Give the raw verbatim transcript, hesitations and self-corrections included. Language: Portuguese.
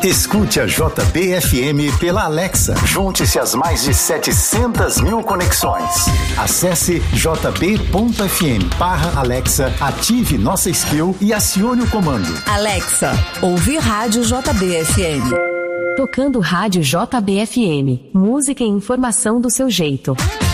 Escute a J B F M pela Alexa. Junte-se às mais de setecentas mil conexões. Acesse jb ponto f m barra Alexa, ative nossa skill e acione o comando. Alexa, ouvir rádio J B F M. Tocando rádio J B F M. Música e informação do seu jeito.